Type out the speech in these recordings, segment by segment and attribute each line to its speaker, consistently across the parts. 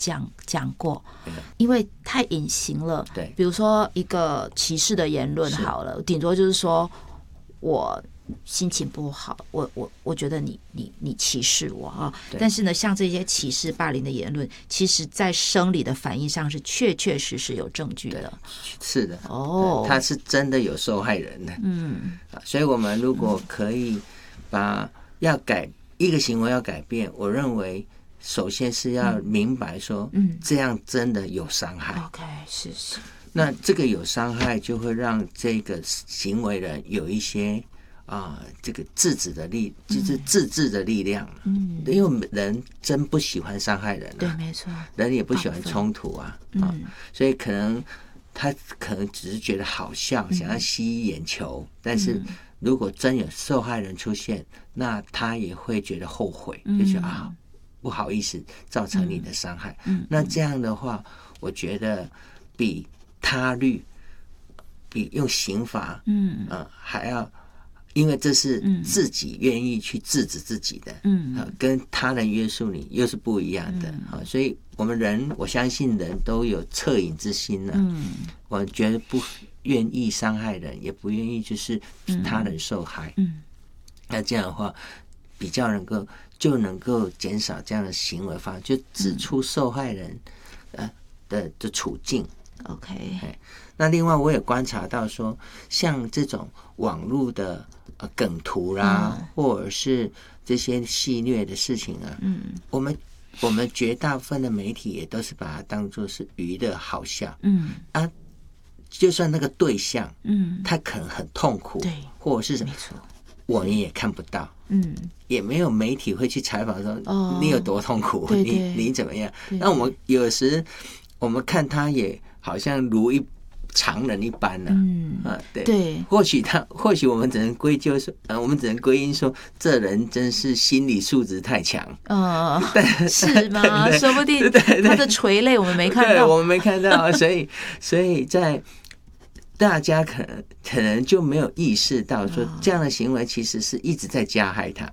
Speaker 1: 讲过，因为太隐形了。
Speaker 2: 对，
Speaker 1: 比如说一个歧视的言论好了，顶多就是说我心情不好，我觉得你歧视我啊。但是呢，像这些歧视霸凌的言论，其实在生理的反应上是确确实实有证据的。
Speaker 2: 是的，他是真的有受害人的。所以我们如果可以把一个行为要改变，我认为首先是要明白说，这样真的有伤害。
Speaker 1: OK， 是。
Speaker 2: 那这个有伤害，就会让这个行为人有一些这个制止的就是自制的力量。因为人真不喜欢伤害人啊，
Speaker 1: 对，没错，
Speaker 2: 人也不喜欢冲突啊，所以他可能只是觉得好笑，想要吸引眼球，但是如果真有受害人出现，那他也会觉得后悔，就觉得不好意思造成你的伤害。那这样的话，我觉得比他律，比用刑罚，还要，因为这是自己愿意去制止自己的，跟他人约束你又是不一样的。所以我们人，我相信人都有恻隐之心了。我觉得不愿意伤害人，也不愿意就是他人受害。那这样的话，比较能够减少这样的行为发生，就指出受害人的处境。
Speaker 1: OK，
Speaker 2: 那另外我也观察到说，像这种网络的梗图啦，或者是这些戏谑的事情啊，我们绝大部分的媒体也都是把它当作是娱乐好笑，就算那个对象，他可能很痛苦，对，或者是什么，我们也看不到，也没有媒体会去采访说你有多痛苦，你怎么样？那我们有时我们看他也好像如常人一般呢，对，或许我们只能归咎说，我们只能归因说，这人真是心理素质太强，
Speaker 1: 是吗？说不定他的垂泪我们没看到，
Speaker 2: 对，我们没看到，所以在大家可能就没有意识到说，这样的行为其实是一直在加害他。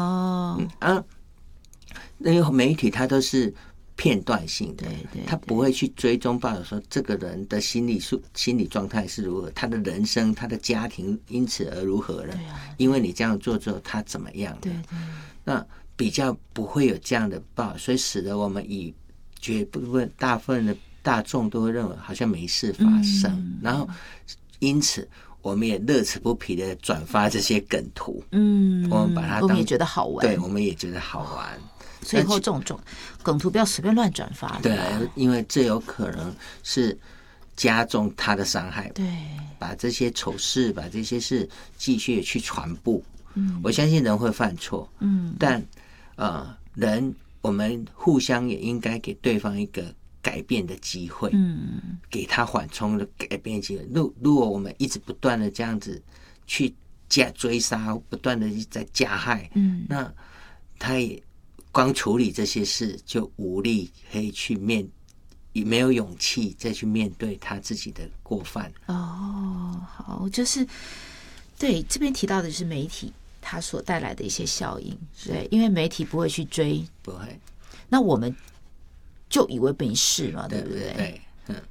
Speaker 2: 那个媒体它都是片段性的，他不会去追踪报道说这个人的心理状态是如何，他的人生、他的家庭因此而如何了。因为你这样做之后，他怎么样的？那比较不会有这样的报道，所以使得我们大部分的大众都会认为好像没事发生，然后因此我们也乐此不疲的转发这些梗图，我们把它我
Speaker 1: 们也觉得好玩，
Speaker 2: 对，我们也觉得好玩。
Speaker 1: 所以以后这种梗图不要随便乱转发，
Speaker 2: 对，因为这有可能是加重他的伤害，
Speaker 1: 对，
Speaker 2: 把这些丑事、把这些事继续去传播。我相信人会犯错，但人我们互相也应该给对方一个改变的机会，给他缓冲的改变机会。如果我们一直不断的这样子去追杀，不断的在加害，那他也光处理这些事就无力可以去没有勇气再去面对他自己的过犯。
Speaker 1: 好，就是对这边提到的是媒体它所带来的一些效应，对，因为媒体不会去追，
Speaker 2: 不会，
Speaker 1: 那我们就以为没事嘛，对不对？
Speaker 2: 对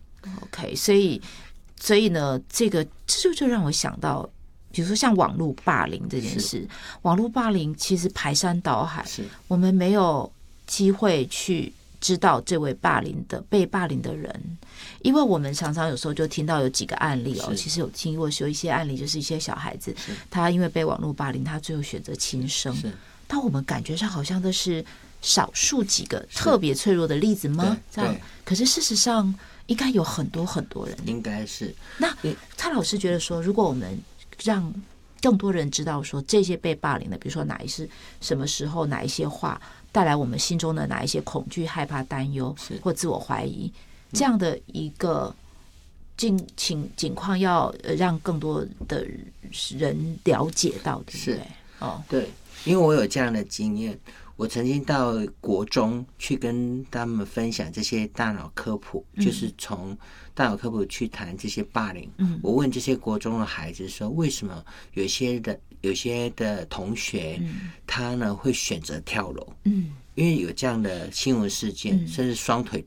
Speaker 1: ，OK， 所以呢，这就让我想到，比如说像网络霸凌这件事，网络霸凌其实排山倒海，我们没有机会去知道这位被霸凌的人，因为我们常常有时候就听到有几个案例其实有听过有一些案例，就是一些小孩子他因为被网络霸凌，他最后选择轻生，但我们感觉上好像都是少数几个特别脆弱的例子吗？这样，可是事实上应该有很多很多人，
Speaker 2: 应该是。
Speaker 1: 那蔡老师觉得说，如果我们让更多人知道说这些被霸凌的，比如说什么时候哪一些话带来我们心中的哪一些恐惧、害怕、担忧或自我怀疑，这样的一个情况，要让更多的人了解到，对不对？
Speaker 2: 对，因为我有这样的经验，我曾经到国中去跟他们分享这些大脑科普，就是从大脑科普去谈这些霸凌。我问这些国中的孩子说，为什么有些的同学他呢会选择跳楼？因为有这样的新闻事件，甚至双腿